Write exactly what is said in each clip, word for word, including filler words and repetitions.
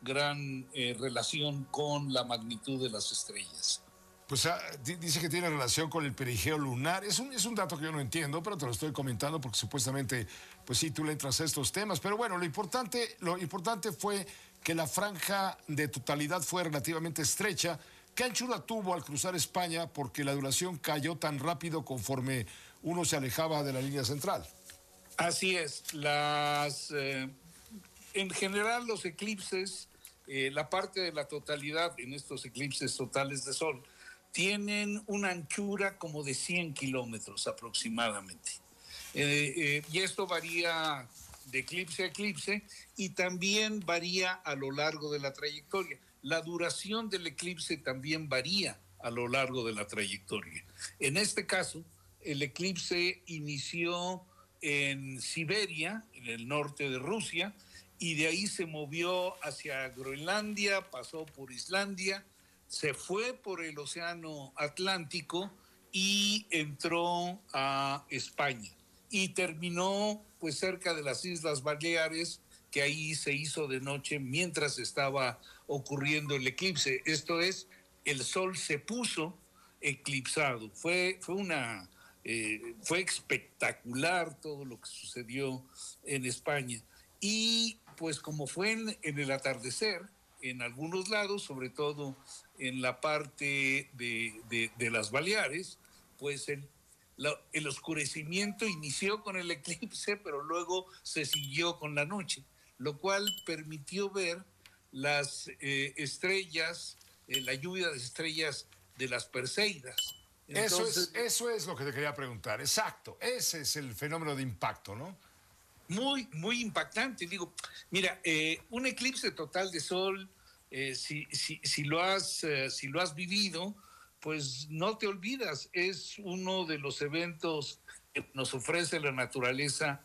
gran eh, relación con la magnitud de las estrellas. Pues ah, dice que tiene relación con el perigeo lunar. Es un, es un dato que yo no entiendo, pero te lo estoy comentando porque supuestamente, pues sí, tú le entras a estos temas. Pero bueno, lo importante, lo importante fue que la franja de totalidad fue relativamente estrecha. ¿Qué anchura tuvo al cruzar España? Porque la duración cayó tan rápido conforme uno se alejaba de la línea central. Así es. Las, eh, en general, los eclipses, eh, la parte de la totalidad en estos eclipses totales de sol, tienen una anchura como de cien kilómetros aproximadamente. Eh, eh, y esto varía de eclipse a eclipse y también varía a lo largo de la trayectoria. La duración del eclipse también varía a lo largo de la trayectoria. En este caso, el eclipse inició en Siberia, en el norte de Rusia, y de ahí se movió hacia Groenlandia, pasó por Islandia, se fue por el Océano Atlántico y entró a España y terminó pues cerca de las Islas Baleares, que ahí se hizo de noche mientras estaba ocurriendo el eclipse. Esto es, el sol se puso eclipsado. Fue, fue una eh, fue espectacular todo lo que sucedió en España. Y pues como fue en, en el atardecer, en algunos lados, sobre todo en la parte de, de, de las Baleares, pues el, la, el oscurecimiento inició con el eclipse, pero luego se siguió con la noche, lo cual permitió ver las eh, estrellas, eh, la lluvia de estrellas de las Perseidas. Entonces, eso, es, eso es lo que te quería preguntar, exacto, ese es el fenómeno de impacto, ¿no? Muy, muy impactante. Digo, mira, eh, un eclipse total de sol, eh, si, si, si, lo has, eh, si lo has vivido, pues no te olvidas, es uno de los eventos que nos ofrece la naturaleza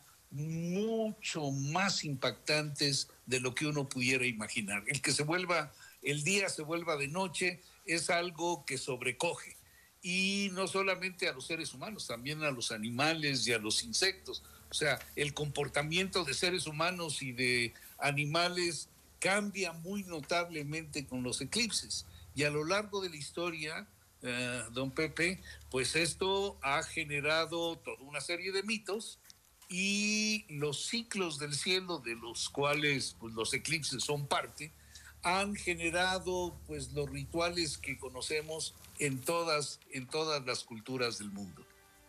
mucho más impactantes de lo que uno pudiera imaginar. El que se vuelva, el día se vuelva de noche, es algo que sobrecoge. Y no solamente a los seres humanos, también a los animales y a los insectos. O sea, el comportamiento de seres humanos y de animales cambia muy notablemente con los eclipses. Y a lo largo de la historia, eh, don Pepe, pues esto ha generado toda una serie de mitos y los ciclos del cielo, de los cuales pues, los eclipses son parte, han generado pues los rituales que conocemos en todas, en todas las culturas del mundo.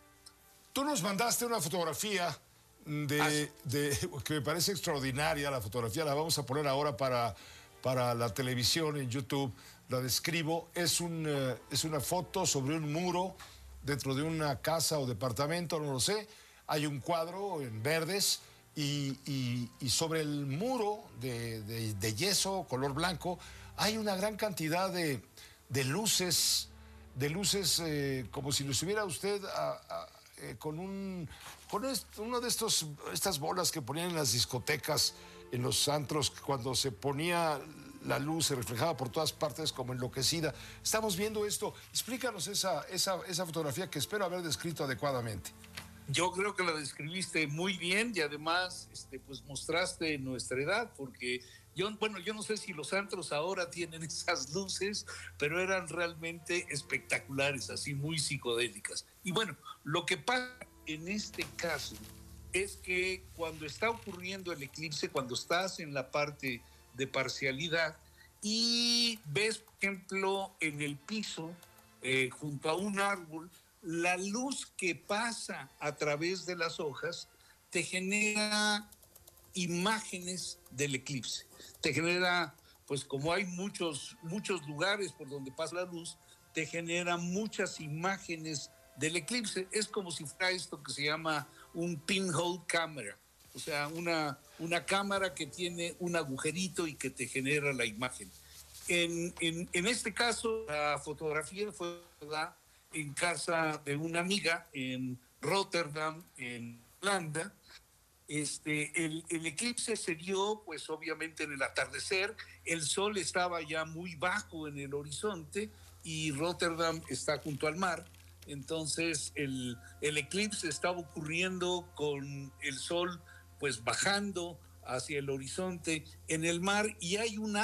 Tú nos mandaste una fotografía de, de, que me parece extraordinaria. La fotografía la vamos a poner ahora para, para la televisión en YouTube. La describo. Es, un, uh, es una foto sobre un muro dentro de una casa o departamento, no lo sé. Hay un cuadro en verdes y, y, y sobre el muro de, de, de yeso, color blanco, hay una gran cantidad de, de luces, de luces eh, como si lo estuviera usted a, a, eh, con, un, con est, uno de estos, estas bolas que ponían en las discotecas, en los antros, cuando se ponía la luz, se reflejaba por todas partes como enloquecida. Estamos viendo esto. Explícanos esa, esa, esa fotografía que espero haber descrito adecuadamente. Yo creo que la describiste muy bien y además este, pues mostraste nuestra edad, porque yo, bueno, yo no sé si los antros ahora tienen esas luces, pero eran realmente espectaculares, así muy psicodélicas. Y bueno, lo que pasa en este caso es que cuando está ocurriendo el eclipse, cuando estás en la parte de parcialidad y ves, por ejemplo, en el piso, eh, junto a un árbol, la luz que pasa a través de las hojas te genera imágenes del eclipse. Te genera, pues como hay muchos, muchos lugares por donde pasa la luz, te genera muchas imágenes del eclipse. Es como si fuera esto que se llama un pinhole camera, o sea, una, una cámara que tiene un agujerito y que te genera la imagen. En, en, en este caso, la fotografía fue ¿verdad? en casa de una amiga en Rotterdam, en Holanda. Este, el, el eclipse se dio, pues obviamente en el atardecer, el sol estaba ya muy bajo en el horizonte y Rotterdam está junto al mar, entonces el, el eclipse estaba ocurriendo con el sol pues bajando hacia el horizonte en el mar y hay una